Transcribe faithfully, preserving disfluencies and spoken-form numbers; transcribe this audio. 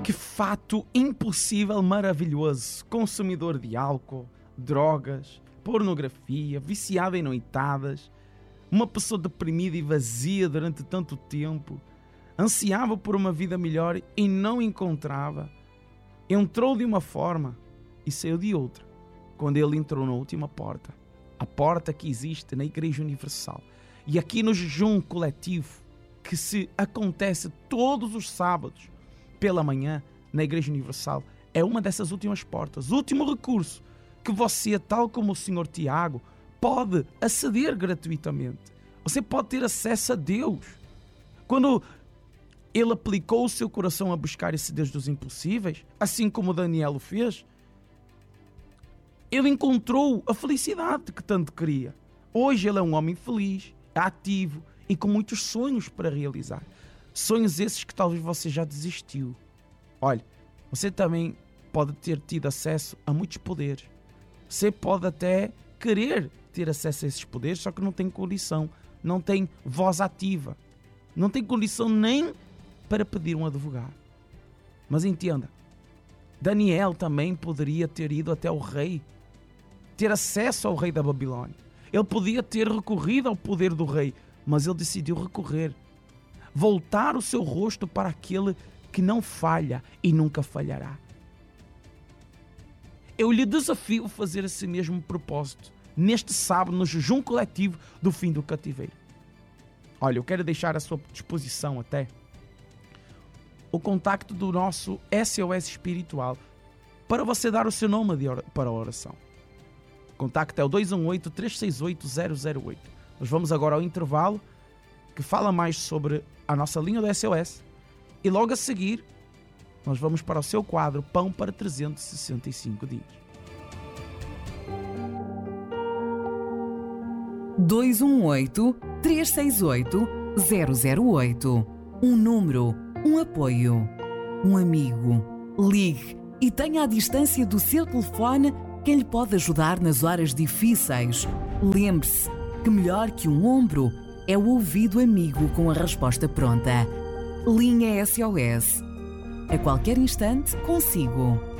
Que fato impossível, maravilhoso. Consumidor de álcool, drogas, pornografia, viciado em noitadas, uma pessoa deprimida e vazia durante tanto tempo, ansiava por uma vida melhor e não encontrava. Entrou de uma forma e saiu de outra, quando ele entrou na última porta, a porta que existe na Igreja Universal. E aqui no jejum coletivo, que se acontece todos os sábados, pela manhã, na Igreja Universal, é uma dessas últimas portas, último recurso, que você, tal como o senhor Tiago, pode aceder gratuitamente. Você pode ter acesso a Deus. Quando ele aplicou o seu coração a buscar esse Deus dos impossíveis, assim como Daniel o fez, ele encontrou a felicidade que tanto queria. Hoje ele é um homem feliz, ativo e com muitos sonhos para realizar. Sonhos esses que talvez você já desistiu. Olha, você também pode ter tido acesso a muitos poderes. Você pode até querer ter acesso a esses poderes, só que não tem condição, não tem voz ativa, não tem condição nem para pedir um advogado. Mas entenda, Daniel também poderia ter ido até o rei, ter acesso ao rei da Babilônia. Ele podia ter recorrido ao poder do rei, mas ele decidiu recorrer, voltar o seu rosto para aquele que não falha e nunca falhará. Eu lhe desafio a fazer esse mesmo propósito neste sábado, no jejum coletivo do fim do cativeiro. Olha, eu quero deixar à sua disposição até o contacto do nosso S O S espiritual para você dar o seu nome de or- para a oração. O contacto é o dois um oito, três seis oito, zero zero oito. Nós vamos agora ao intervalo que fala mais sobre a nossa linha do S O S e logo a seguir nós vamos para o seu quadro Pão para trezentos e sessenta e cinco dias. dois um oito, três seis oito, zero zero oito. Um número, um apoio, um amigo. Ligue e tenha à distância do seu telefone quem lhe pode ajudar nas horas difíceis. Lembre-se que melhor que um ombro é o ouvido amigo com a resposta pronta. Linha S O S. A qualquer instante, consigo.